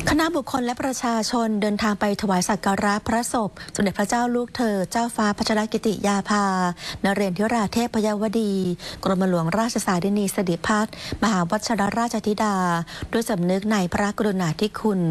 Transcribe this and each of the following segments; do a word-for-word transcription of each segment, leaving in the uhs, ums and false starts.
คณะบุคคลและประชาชนเดินทางไปถวายสักการะพระศพสมเด็จพระเจ้าลูกเธอเจ้าฟ้าพัชรกิติยาภานเรศธิราเทพยวดีกรมหลวงราชสารินีสิริพัฒน์มหาวชิรราชธิดาด้วยสำนึกในพระกรุณาธิคุณ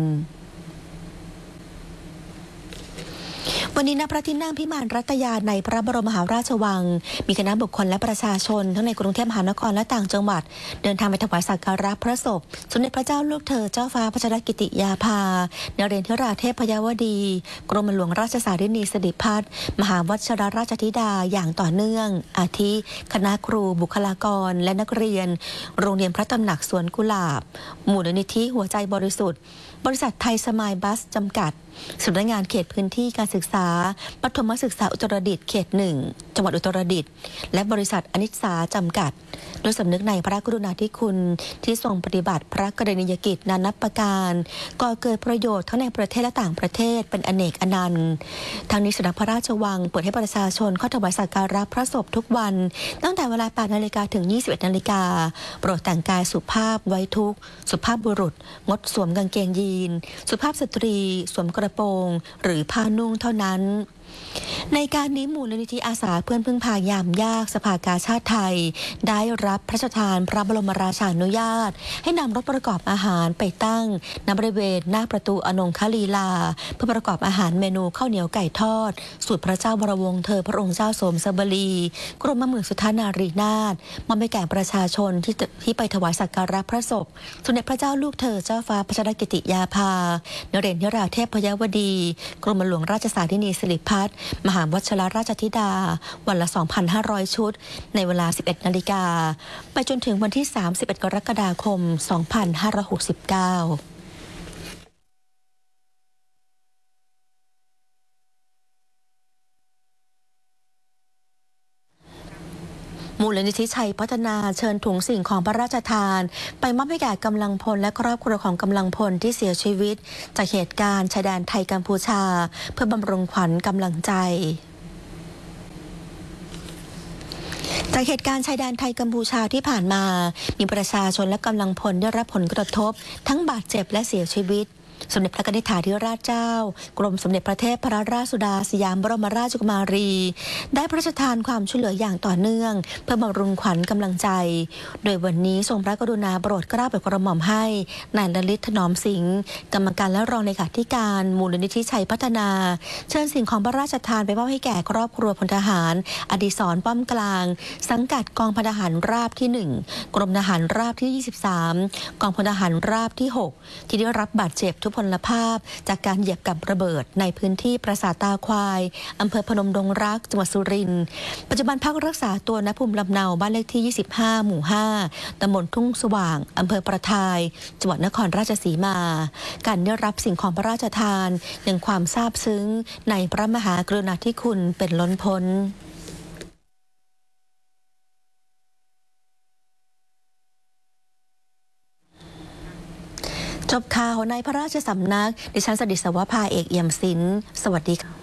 วันนี้ณพระที่นั่งพิมานรัตยาในพระบรมมหาราชวังมีคณะบุคคลและประชาชนทั้งในกรุงเทพมหานครและต่างจังหวัดเดินทางไปถวายสักการะพระศพสมเด็จพระเจ้าลูกเธอเจ้าฟ้าพัชรกิติยาภานเรศธิราเทพยวดีกรมหลวงราชสารินีสิริพัฒน์มหาวชิรราชธิดาอย่างต่อเนื่องอาทิคณะครูบุคลากรและนักเรียนโรงเรียนพระตำหนักสวนกุหลาบมูลนิธิหัวใจบริสุทธิ์บริษัทไทยสมายบัสจำกัดสำนักงานเขตพื้นที่การศึกษาปฐมศึกษาอุตรดิตถ์เขตหนึ่งจังหวัดอุตรดิตถ์และบริษัทอนิสสาจำกัดโดยสำนึกในพระกรุณาธิคุณที่ทรงปฏิบัติพระกรณียกิจนานับประการก่อเกิดประโยชน์ทั้งในประเทศและต่างประเทศเป็นอเนกอนันต์ทางนี้สำนักพระราชวังเปิดให้ประชาชนเข้าถวายสักการะพระศพทุกวันตั้งแต่เวลา แปดนาฬิกา ถึง ยี่สิบเอ็ดนาฬิกาโปรดแต่งกายสุภาพไว้ทุกข์สุภาพบุรุษงดสวมกางเกงยีนสุภาพสตรีสวมกระโปรงหรือผ้านุ่งเท่านั้นในการนี้มูลนิธิอาสาเพื่อนพึ่งพายามยากสภากาชาติไทยได้รับพระราชทานพระบรมราชานุญาตให้นำรถประกอบอาหารไปตั้งณบริเวณหน้าประตูอนงคลีลาเพื่อประกอบอาหารเมนูข้าวเหนียวไก่ทอดสูตรพระเจ้าวรวงศ์เธอพระองค์เจ้าสมสบลีกรมหมื่นสุทธานารีนาถมอบให้แก่ประชาชนที่ที่ไปถวายสักการะพระศพสมเด็จพระเจ้าลูกเธอเจ้าฟ้าพัชรกิติยาภานเรศธิราเทพยวดีกรมหลวงราชสารินีสิริพัฒน์มหาวชิรราชธิดาวันละ สองพันห้าร้อย ชุดในเวลา สิบเอ็ดนาฬิกาไปจนถึงวันที่ สามสิบเอ็ดกรกฎาคม สองพันห้าร้อยหกสิบเก้ามูลนิธิชัยพัฒนาเชิญถุงสิ่งของพระราชทานไปมอบให้แก่กำลังพลและครอบครัวของกำลังพลที่เสียชีวิตจากเหตุการณ์ชายแดนไทยกัมพูชาเพื่อบำรุงขวัญกำลังใจจากเหตุการณ์ชายแดนไทยกัมพูชาที่ผ่านมามีประชาชนและกำลังพลได้รับผลกระทบทั้งบาดเจ็บและเสียชีวิตสมเด็จพระนิธิธิราชเจ้ากรมสมเด็จพระเทพรัตนราชสุดาสยามบรมราชกุมารีได้พระราชทานความช่วยเหลืออย่างต่อเนื่องเพื่อบำรุงขวัญกำลังใจโดยวันนี้ทรงพระกรุณาโปรดเกล้าโปรดกระหม่อมให้นายลลิตถนอมสิงห์กรรมการและรองเลขาธิการมูลนิธิชัยพัฒนาเชิญสิ่งของพระราชทานไปมอบให้แก่ครอบครัวพลทหารอดิศรป้อมกลางสังกัดกองพลทหารราบที่หนึ่งกรมทหารราบที่ยี่สิบสามกองพลทหารราบที่หกที่ได้รับบาดเจ็บทุพพลภาพจากการเหยียบกับระเบิดในพื้นที่ปราสาทตาควายอำเภอพนมดงรักจังหวัดสุรินทร์ปัจจุบันพักรักษาตัวณภูมิลำเนาบ้านเลขที่ยี่สิบห้าหมู่ห้าตำบลทุ่งสว่างอำเภอประทายจังหวัดนครราชสีมาการได้รับสิ่งของพระราชทานยังความซาบซึ้งในพระมหากรุณาธิคุณเป็นล้นพ้นจบข่าวในพระราชสำนักดิฉันสดิษวภาเอกเอี่ยมศิลป์สวัสดีค่ะ